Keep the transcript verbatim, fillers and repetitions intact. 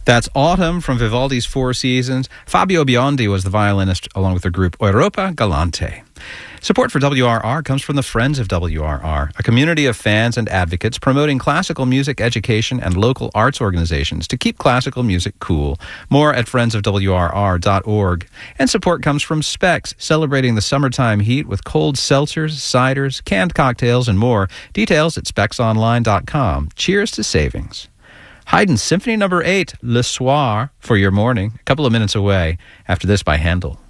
That's Autumn from Vivaldi's Four Seasons. Fabio Biondi was the violinist along with the group Europa Galante. Support for W R R comes from the Friends of W R R, a community of fans and advocates promoting classical music education and local arts organizations to keep classical music cool. More at friends of W R R dot org. And support comes from Specs, celebrating the summertime heat with cold seltzers, ciders, canned cocktails, and more. Details at specs online dot com. Cheers to savings. Haydn's Symphony Number eight, Le Soir, for your morning, a couple of minutes away. After this by Handel.